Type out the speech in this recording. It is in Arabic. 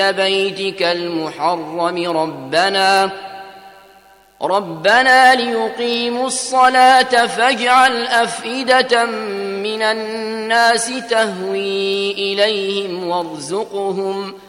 بيتك المحرم ربنا ليقيموا الصلاة فاجعل أفئدة من الناس تهوي إليهم